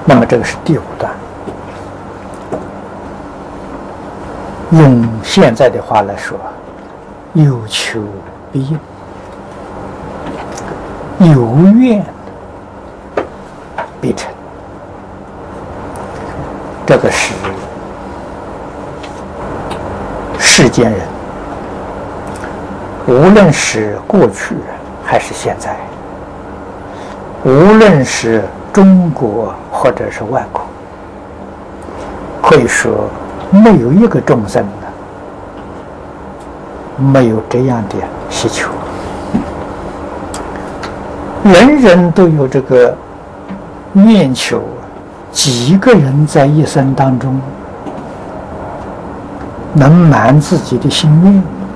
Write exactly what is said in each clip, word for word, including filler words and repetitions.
那么这个是第五段。用现在的话来说，有求必应，有愿必成。这个是世间人，无论是过去还是现在，无论是中国或者是外国，可以说没有一个众生呢没有这样的需求，人人都有这个愿求。几个人在一生当中能满自己的心愿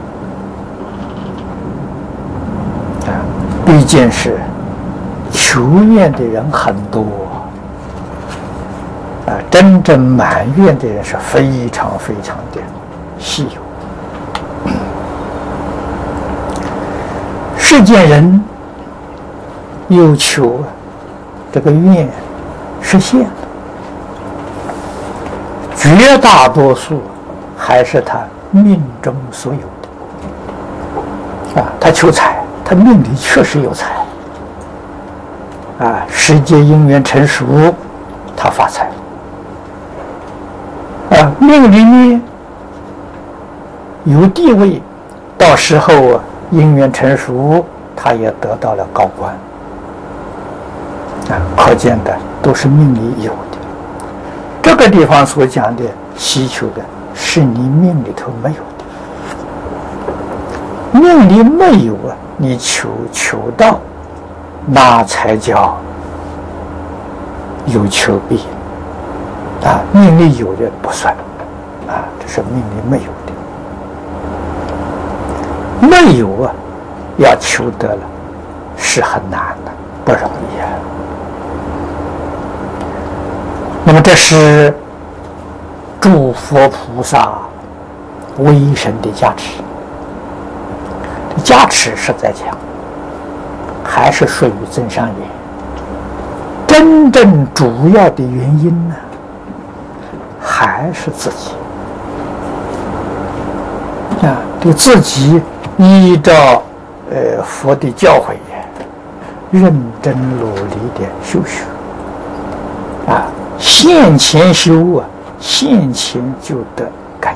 啊？毕竟是求愿的人很多啊，真正满愿的人是非常非常的稀有。世间人有求这个愿实现了，绝大多数还是他命中所有的啊。他求财，他命里确实有财啊，时节因缘成熟，他发财啊。命里面有地位，到时候啊因缘成熟，他也得到了高官啊。可见的都是命里有的。这个地方所讲的希求的，是你命里头没有的。命里没有啊，你求求到，那才叫有求必应啊。命里有的不算啊，这是命里没有的。没有啊，要求得了是很难的，不容易啊。那么这是诸佛菩萨威神的加持，加持是在讲，还是属于增上缘。真正主要的原因呢，还是自己啊，对自己依照呃佛的教诲，认真努力的修学啊。现前修啊，现前就得感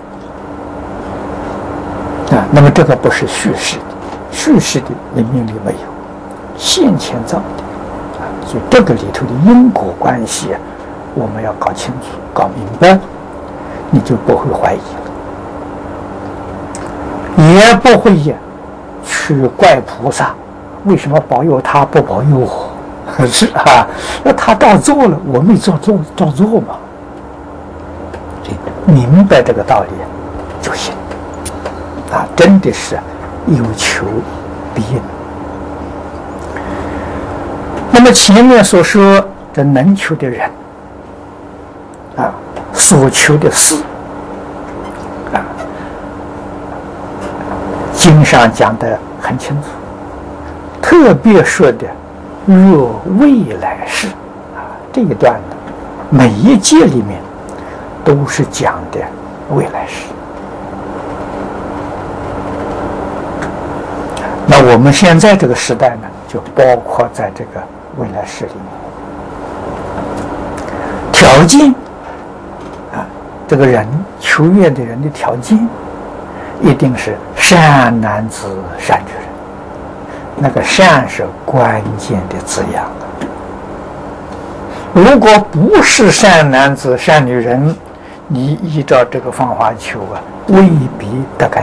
应啊。那么这个不是虚实的，虚实的你命里没有，现前造的啊。所以这个里头的因果关系啊，我们要搞清楚、搞明白，你就不会怀疑了，也不会呀去怪菩萨为什么保佑他不保佑我。是啊，那他照做了，我没照做，照做嘛。明白这个道理就行啊！真的是有求必应。那么前面所说这能求的人啊，所求的事啊，经上讲得很清楚，特别说的。若未来世啊，这一段呢，每一节里面都是讲的未来世。那我们现在这个时代呢，就包括在这个未来世里面。条件啊，这个人求愿的人的条件，一定是善男子、善女人。那个善是关键的字样，如果不是善男子善女人，你依照这个方法求啊，未必得感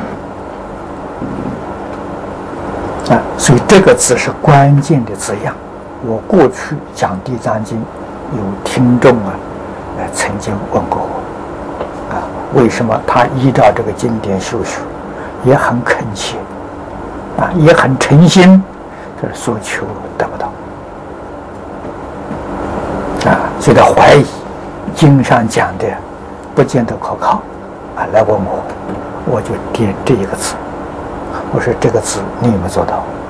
应啊。所以这个字是关键的字样。我过去讲《地藏经》，有听众啊，呃，曾经问过我啊，为什么他依照这个经典修学，也很恳切。啊，也很诚心，就是所求得不到啊，所以他怀疑经上讲的不见得可靠啊，来问我，我就点这一个字，我说这个字你有没有做到？